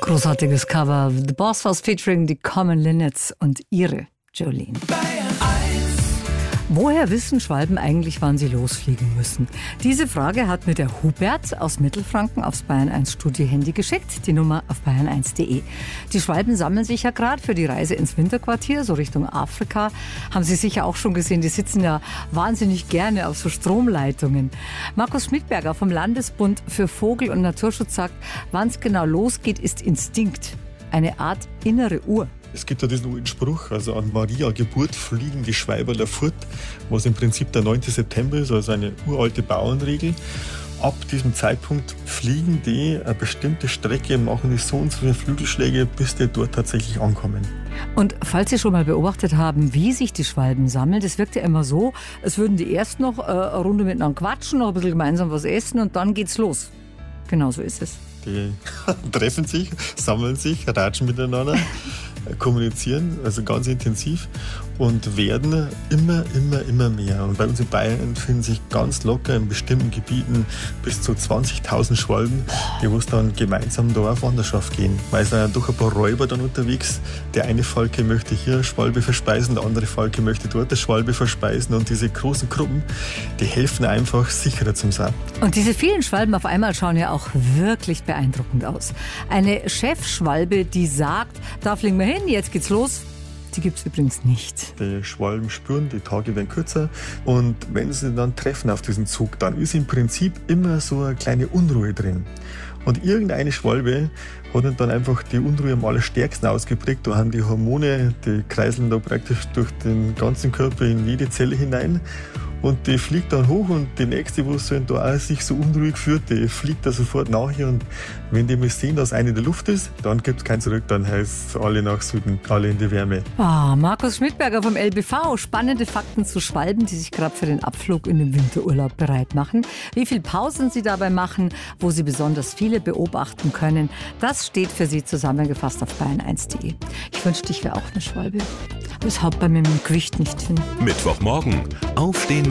Großartiges Cover. The Boss was featuring die Common Linnets und ihre Jolene. Woher wissen Schwalben eigentlich, wann sie losfliegen müssen? Diese Frage hat mir der Hubert aus Mittelfranken aufs Bayern 1 Studio-Handy geschickt. Die Nummer auf bayern1.de. Die Schwalben sammeln sich ja gerade für die Reise ins Winterquartier, so Richtung Afrika. Haben Sie sicher auch schon gesehen, die sitzen ja wahnsinnig gerne auf so Stromleitungen. Markus Schmidberger vom Landesbund für Vogel- und Naturschutz sagt, wann es genau losgeht, ist Instinkt. Eine Art innere Uhr. Es gibt ja diesen alten Spruch, also an Maria Geburt fliegen die Schweiberler fort, was im Prinzip der 9. September ist, also eine uralte Bauernregel. Ab diesem Zeitpunkt fliegen die eine bestimmte Strecke, machen die so und so viele Flügelschläge, bis die dort tatsächlich ankommen. Und falls Sie schon mal beobachtet haben, wie sich die Schwalben sammeln, das wirkt ja immer so, als würden die erst noch eine Runde miteinander quatschen, noch ein bisschen gemeinsam was essen und dann geht's los. Genau so ist es. Die treffen sich, sammeln sich, ratschen miteinander, kommunizieren, also ganz intensiv und werden immer mehr. Und bei uns in Bayern finden sich ganz locker in bestimmten Gebieten bis zu 20.000 Schwalben, die wo dann gemeinsam da auf Wanderschaft gehen. Weil es sind ja doch ein paar Räuber dann unterwegs. Der eine Falke möchte hier eine Schwalbe verspeisen, der andere Falke möchte dort eine Schwalbe verspeisen. Und diese großen Gruppen, die helfen einfach, sicherer zu sein. Und diese vielen Schwalben auf einmal schauen ja auch wirklich beeindruckend aus. Eine Chefschwalbe, die sagt, da fliegen wir hin, jetzt geht's los. Die gibt es übrigens nicht. Die Schwalben spüren, die Tage werden kürzer und wenn sie dann treffen auf diesen Zug, dann ist im Prinzip immer so eine kleine Unruhe drin. Und irgendeine Schwalbe hat dann einfach die Unruhe am allerstärksten ausgeprägt. Da haben die Hormone, die kreiseln da praktisch durch den ganzen Körper in jede Zelle hinein. Und die fliegt dann hoch und die nächste, wo so da auch sich so unruhig fühlt, die fliegt da sofort nachher. Und wenn die mal sehen, dass eine in der Luft ist, dann gibt es kein Zurück, dann heißt es alle nach Süden, alle in die Wärme. Markus Schmidberger vom LBV. Spannende Fakten zu Schwalben, die sich gerade für den Abflug in den Winterurlaub bereit machen. Wie viel Pausen sie dabei machen, wo sie besonders viele beobachten können, das steht für Sie zusammengefasst auf bayern1.de. Ich wünschte, ich wäre auch eine Schwalbe. Aber es haut bei mir mit dem Gewicht nicht hin. Mittwochmorgen, Aufstehen